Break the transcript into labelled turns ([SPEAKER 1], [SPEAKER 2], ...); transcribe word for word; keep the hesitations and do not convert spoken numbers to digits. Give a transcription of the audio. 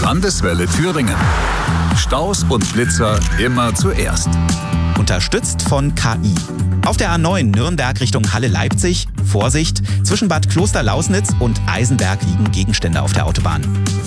[SPEAKER 1] Landeswelle Thüringen. Staus und Blitzer immer zuerst.
[SPEAKER 2] Unterstützt von K I. Auf der A neun Nürnberg Richtung Halle-Leipzig, Vorsicht, zwischen Bad Klosterlausnitz und Eisenberg liegen Gegenstände auf der Autobahn.